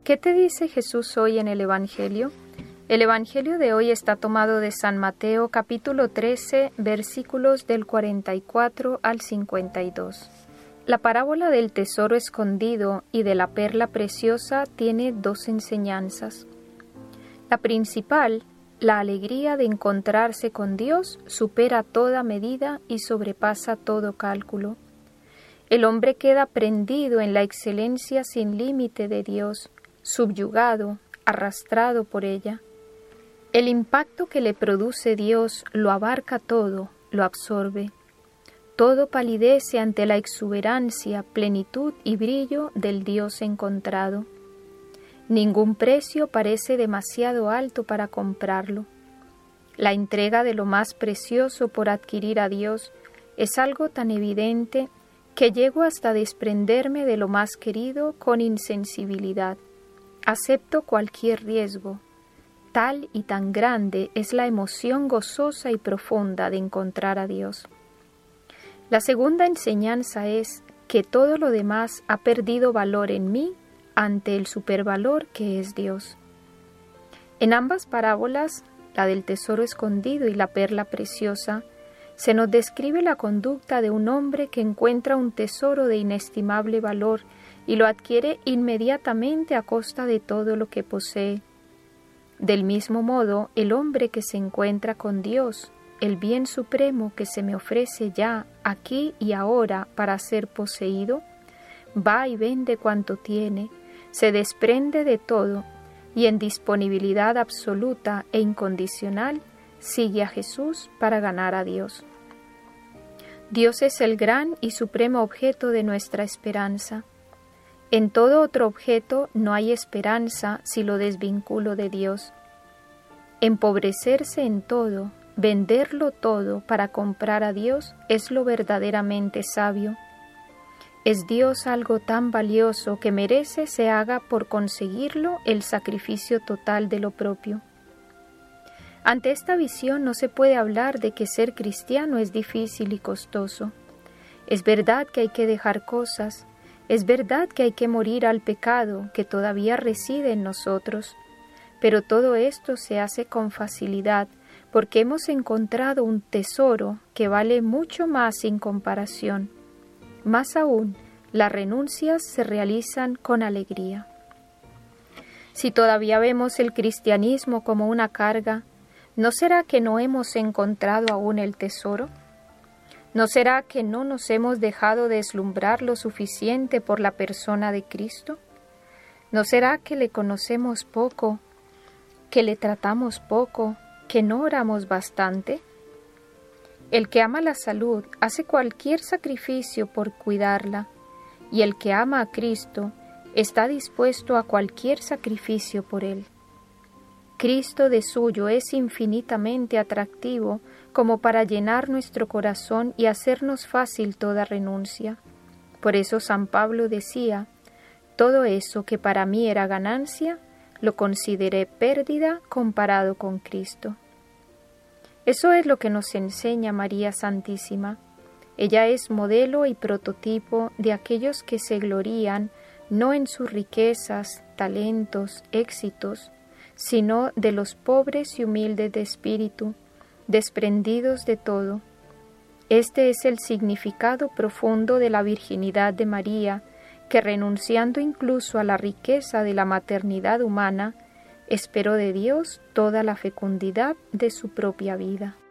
¿Qué te dice Jesús hoy en el Evangelio? El Evangelio de hoy está tomado de San Mateo capítulo 13, versículos del 44 al 52. La parábola del tesoro escondido y de la perla preciosa tiene dos enseñanzas. La principal, la alegría de encontrarse con Dios, supera toda medida y sobrepasa todo cálculo. El hombre queda prendido en la excelencia sin límite de Dios, subyugado, arrastrado por ella. El impacto que le produce Dios lo abarca todo, lo absorbe. Todo palidece ante la exuberancia, plenitud y brillo del Dios encontrado. Ningún precio parece demasiado alto para comprarlo. La entrega de lo más precioso por adquirir a Dios es algo tan evidente que llego hasta desprenderme de lo más querido con insensibilidad. Acepto cualquier riesgo. Tal y tan grande es la emoción gozosa y profunda de encontrar a Dios. La segunda enseñanza es que todo lo demás ha perdido valor en mí ante el supervalor que es Dios. En ambas parábolas, la del tesoro escondido y la perla preciosa, se nos describe la conducta de un hombre que encuentra un tesoro de inestimable valor y lo adquiere inmediatamente a costa de todo lo que posee. Del mismo modo, el hombre que se encuentra con Dios, el bien supremo que se me ofrece ya, aquí y ahora para ser poseído, va y vende cuanto tiene, se desprende de todo y en disponibilidad absoluta e incondicional sigue a Jesús para ganar a Dios. Dios es el gran y supremo objeto de nuestra esperanza. En todo otro objeto no hay esperanza si lo desvinculo de Dios. Empobrecerse en todo, venderlo todo para comprar a Dios es lo verdaderamente sabio. ¿Es Dios algo tan valioso que merece se haga por conseguirlo el sacrificio total de lo propio? Ante esta visión no se puede hablar de que ser cristiano es difícil y costoso. Es verdad que hay que dejar cosas, es verdad que hay que morir al pecado que todavía reside en nosotros, pero todo esto se hace con facilidad porque hemos encontrado un tesoro que vale mucho más sin comparación. Más aún, las renuncias se realizan con alegría. Si todavía vemos el cristianismo como una carga, ¿no será que no hemos encontrado aún el tesoro? ¿No será que no nos hemos dejado deslumbrar lo suficiente por la persona de Cristo? ¿No será que le conocemos poco, que le tratamos poco, que no oramos bastante? El que ama la salud hace cualquier sacrificio por cuidarla, y el que ama a Cristo está dispuesto a cualquier sacrificio por él. Cristo de suyo es infinitamente atractivo como para llenar nuestro corazón y hacernos fácil toda renuncia. Por eso San Pablo decía, todo eso que para mí era ganancia, lo consideré pérdida comparado con Cristo. Eso es lo que nos enseña María Santísima. Ella es modelo y prototipo de aquellos que se glorían no en sus riquezas, talentos, éxitos, sino de los pobres y humildes de espíritu, desprendidos de todo. Este es el significado profundo de la virginidad de María, que renunciando incluso a la riqueza de la maternidad humana, esperó de Dios toda la fecundidad de su propia vida.